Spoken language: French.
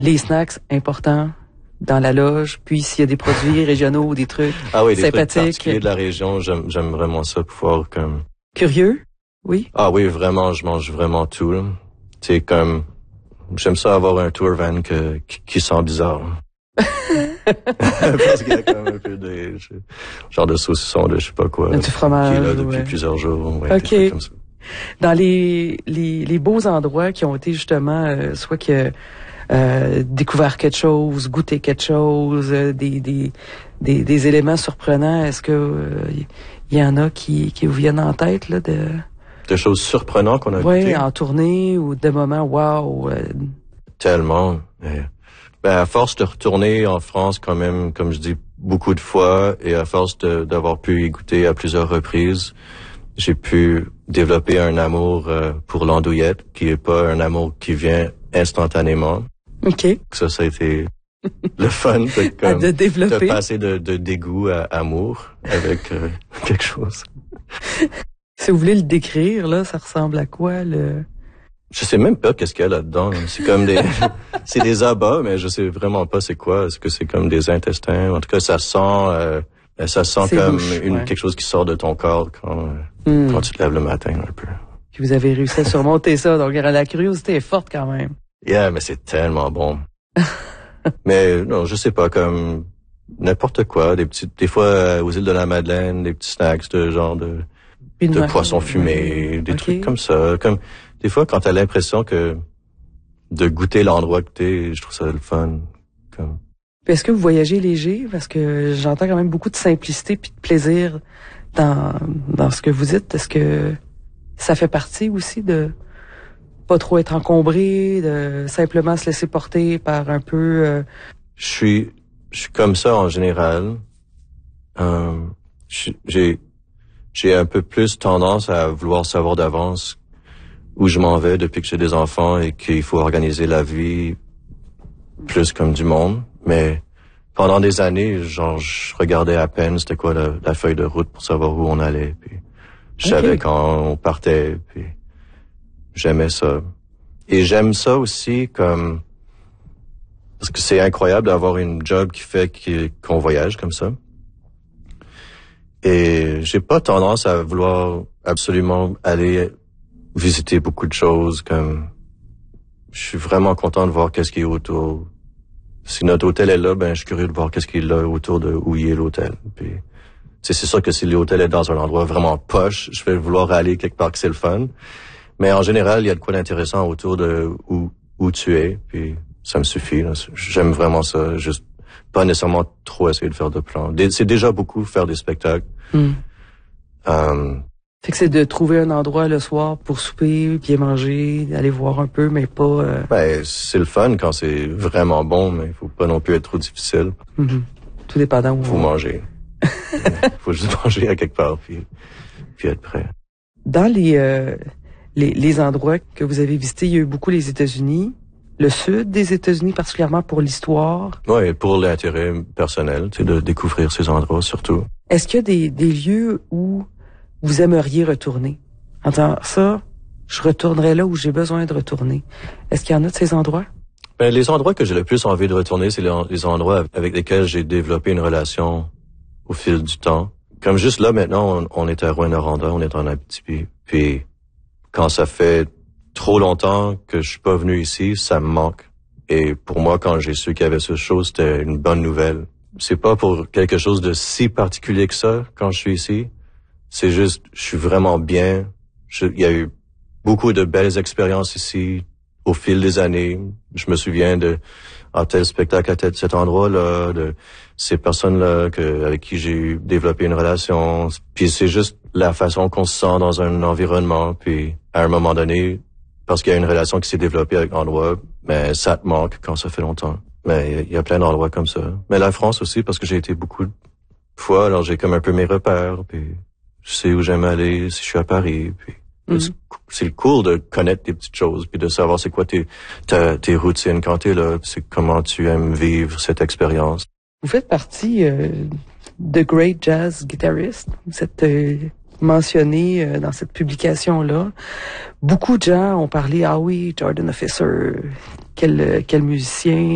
Les snacks, importants dans la loge, puis s'il y a des produits régionaux ou des trucs des sympathiques. Trucs particuliers de la région, j'aime vraiment ça, pouvoir comme... Curieux? Oui? Ah oui, vraiment, je mange vraiment tout, là. Tu sais, comme... J'aime ça avoir un tour van qui sent bizarre. Parce qu'il y a quand même un peu de... genre de saucisson de je sais pas quoi. Du fromage, qui est là depuis plusieurs jours. Ouais, OK. Des trucs comme ça. Dans les beaux endroits qui ont été justement, soit que découvert quelque chose, goûté quelque chose, des éléments surprenants, est-ce que il y en a qui vous viennent en tête là de choses surprenantes qu'on a goûtées? Oui, en tournée ou de moments wow. Tellement. À force de retourner en France quand même, comme je dis, beaucoup de fois, et à force d'avoir pu y goûter à plusieurs reprises, j'ai pu développer un amour pour l'andouillette, qui est pas un amour qui vient instantanément. OK. Ça a été le fun de développer. De passer de dégoût à amour avec quelque chose. Si vous voulez le décrire, là, ça ressemble à quoi, le... Je sais même pas qu'est-ce qu'il y a là-dedans. C'est comme c'est des abats, mais je sais vraiment pas c'est quoi. Est-ce que c'est comme des intestins? En tout cas, ça sent comme louche, quelque chose qui sort de ton corps quand tu te lèves le matin, un peu. Puis vous avez réussi à surmonter ça, donc la curiosité est forte quand même. Yeah, mais c'est tellement bon. Mais non, je sais pas, comme n'importe quoi, des fois aux îles de la Madeleine, des petits snacks de genre de poisson fumé, des trucs comme ça. Comme des fois, quand t'as l'impression que de goûter l'endroit que t'es, je trouve ça le fun. Comme... Est-ce que vous voyagez léger? Parce que j'entends quand même beaucoup de simplicité puis de plaisir dans ce que vous dites. Est-ce que ça fait partie aussi de pas trop être encombré, de simplement se laisser porter par un peu... Je suis comme ça en général. J'ai un peu plus tendance à vouloir savoir d'avance où je m'en vais depuis que j'ai des enfants et qu'il faut organiser la vie plus comme du monde. Mais pendant des années, genre, je regardais à peine c'était quoi la feuille de route pour savoir où on allait. Puis je savais quand on partait. Puis j'aimais ça. Et j'aime ça aussi comme... Parce que c'est incroyable d'avoir une job qui fait qu'on voyage comme ça. Et j'ai pas tendance à vouloir absolument aller visiter beaucoup de choses, comme je suis vraiment content de voir qu'est-ce qui est autour. Si notre hôtel est là, je suis curieux de voir qu'est-ce qui est là autour de où il est l'hôtel. Puis c'est sûr que si l'hôtel est dans un endroit vraiment poche, je vais vouloir aller quelque part que c'est le fun. Mais en général, il y a de quoi d'intéressant autour de où tu es, puis ça me suffit. Là. J'aime vraiment ça, juste pas nécessairement trop essayer de faire de plans. C'est déjà beaucoup faire des spectacles. Fait que c'est de trouver un endroit le soir pour souper, bien manger, aller voir un peu, mais pas... c'est le fun quand c'est vraiment bon, mais il faut pas non plus être trop difficile. Tout dépendant où... Faut manger. Faut juste manger à quelque part, puis être prêt. Dans les endroits que vous avez visités, il y a eu beaucoup les États-Unis, le sud des États-Unis, particulièrement pour l'histoire. Oui, pour l'intérêt personnel, de découvrir ces endroits surtout. Est-ce qu'il y a des lieux où vous aimeriez retourner? En disant ça, je retournerai là où j'ai besoin de retourner. Est-ce qu'il y en a de ces endroits? Les endroits que j'ai le plus envie de retourner, c'est les endroits avec lesquels j'ai développé une relation au fil du temps. Comme juste là, maintenant, on est à Rouyn-Noranda, on est en Abitibi. Puis, quand ça fait trop longtemps que je suis pas venu ici, ça me manque. Et pour moi, quand j'ai su qu'il y avait ce show, c'était une bonne nouvelle. C'est pas pour quelque chose de si particulier que ça, quand je suis ici. C'est juste, je suis vraiment bien. Il y a eu beaucoup de belles expériences ici au fil des années. Je me souviens de tel spectacle à cet endroit-là, de ces personnes-là avec qui j'ai développé une relation. Puis c'est juste la façon qu'on se sent dans un environnement. Puis à un moment donné, parce qu'il y a une relation qui s'est développée avec l'endroit, mais ça te manque quand ça fait longtemps. Mais il y a plein d'endroits comme ça. Mais la France aussi, parce que j'ai été beaucoup de fois, alors j'ai comme un peu mes repères, puis je sais où j'aime aller si je suis à Paris. Puis c'est cool de connaître des petites choses, puis de savoir c'est quoi tes routines quand t'es là, c'est comment tu aimes vivre cette expérience. Vous faites partie de Great Jazz Guitarist. Vous êtes mentionné dans cette publication-là. Beaucoup de gens ont parlé, ah oui, Jordan Officer, quel musicien.